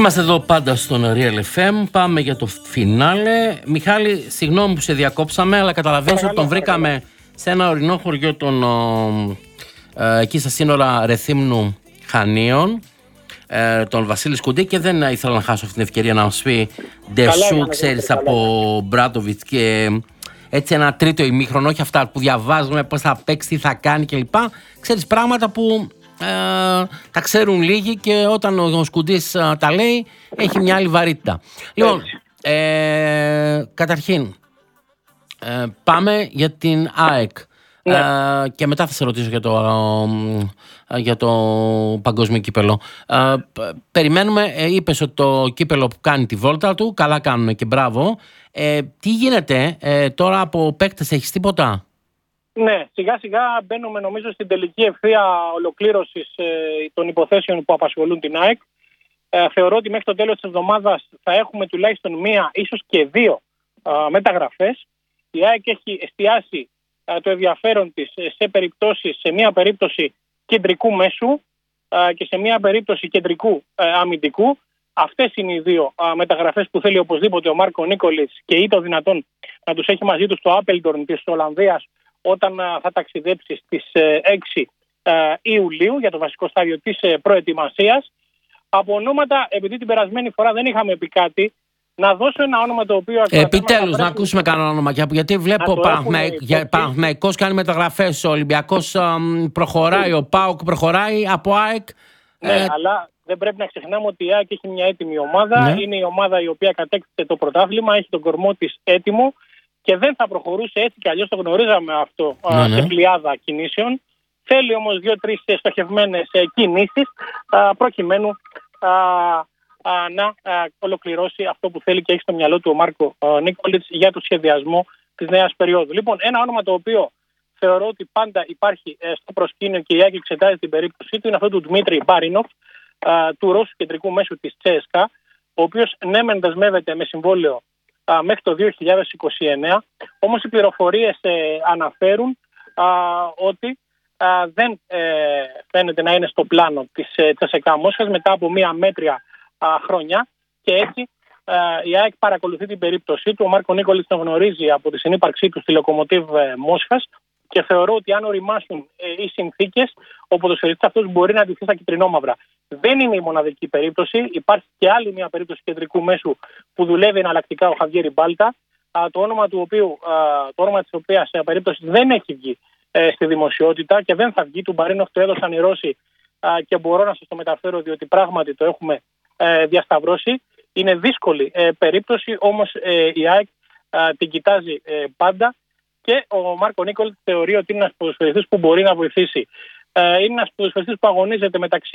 Είμαστε εδώ πάντα στον Real FM. Πάμε για το φινάλε. Μιχάλη, συγγνώμη που σε διακόψαμε, αλλά καταλαβαίνεις ότι τον βρήκαμε σε ένα ορεινό χωριό εκεί στα σύνορα Ρεθύμνου Χανίων, τον Βασίλη Σκουντή, και δεν ήθελα να χάσω αυτή την ευκαιρία να μας πει ντεσού, ξέρεις, από Μπράντοβιτς και έτσι ένα τρίτο ημίχρονο, όχι αυτά που διαβάζουμε, πώς θα παίξει, τι θα κάνει κλπ. Ξέρεις, πράγματα που τα ξέρουν λίγοι και όταν ο Σκουντής τα λέει έχει μια άλλη βαρύτητα. Λοιπόν, καταρχήν πάμε για την ΑΕΚ. Και μετά θα σε ρωτήσω για το παγκόσμιο κύπελο. Περιμένουμε, είπες ότι το κύπελο που κάνει τη βόλτα του, καλά κάνουμε και μπράβο. Τι γίνεται τώρα από παίκτες, έχεις τίποτα? Ναι, σιγά σιγά μπαίνουμε νομίζω στην τελική ευθεία ολοκλήρωσης των υποθέσεων που απασχολούν την ΑΕΚ. Θεωρώ ότι μέχρι το τέλος της εβδομάδας θα έχουμε τουλάχιστον μία, ίσως και δύο μεταγραφές. Η ΑΕΚ έχει εστιάσει το ενδιαφέρον της σε μία περίπτωση κεντρικού μέσου και σε μία περίπτωση κεντρικού αμυντικού. Αυτές είναι οι δύο μεταγραφές που θέλει οπωσδήποτε ο Μάρκο Νίκολιτς και ή το δυνατόν να τους έχει μαζί του στο Άπελντορν της Ολλανδίας όταν θα ταξιδέψει στις 6 Ιουλίου για το βασικό στάδιο της προετοιμασίας. Από ονόματα, επειδή την περασμένη φορά δεν είχαμε πει κάτι, να δώσω ένα όνομα το οποίο... Επιτέλους, να ακούσουμε κανένα όνομα, γιατί βλέπω Παναθηναϊκός κάνει μεταγραφές, ο Ολυμπιακός προχωράει, ο ΠΑΟΚ προχωράει, από ΑΕΚ... Ναι, αλλά δεν πρέπει να ξεχνάμε ότι η ΑΕΚ έχει μια έτοιμη ομάδα, ναι. Είναι η ομάδα η οποία κατέκτησε το πρωτάθλημα, έχει τον κορμό της έτοιμο και δεν θα προχωρούσε έτσι κι αλλιώς, το γνωρίζαμε αυτό σε πλειάδα κινήσεων. Θέλει όμως 2-3 στοχευμένες κινήσεις προκειμένου να ολοκληρώσει αυτό που θέλει και έχει στο μυαλό του ο Μάρκο Νίκολιτς για το σχεδιασμό της νέας περίοδου. Λοιπόν, ένα όνομα το οποίο θεωρώ ότι πάντα υπάρχει στο προσκήνιο και η ΑΕΚ εξετάζει την περίπτωση του είναι αυτό του Δημήτρη Μπάρινοφ, του Ρώσου κεντρικού μέσου της CSKA, ο οποίος ναι μεν δεσμεύεται με συμβόλαιο μέχρι το 2029, όμως οι πληροφορίες αναφέρουν ότι δεν φαίνεται να είναι στο πλάνο της CSKA Μόσχας μετά από μία μέτρια χρόνια, και έτσι η ΑΕΚ παρακολουθεί την περίπτωσή του. Ο Μάρκο Νίκολιτς τον γνωρίζει από τη συνύπαρξή του στη Λοκομοτίβ Μόσχας και θεωρώ ότι αν οριμάσουν οι συνθήκες, ο ποδοσφαιριστής αυτός μπορεί να ντυθεί στα κυτρινόμαυρα. Δεν είναι η μοναδική περίπτωση. Υπάρχει και άλλη μια περίπτωση κεντρικού μέσου που δουλεύει εναλλακτικά, ο Χαβιέρι Μπάλτα, το όνομα της οποίας σε περίπτωση δεν έχει βγει στη δημοσιότητα και δεν θα βγει. Του Μπαρίνοφ το έδωσαν οι Ρώσοι και μπορώ να σας το μεταφέρω διότι πράγματι το έχουμε διασταυρώσει. Είναι δύσκολη περίπτωση, όμως η ΑΕΚ την κοιτάζει πάντα και ο Μάρκο Νίκολιτς θεωρεί ότι είναι ένας ποδοσφαιριστής που μπορεί να βοηθήσει. Είναι ένας ποδοσφαιριστής που αγωνίζεται μεταξύ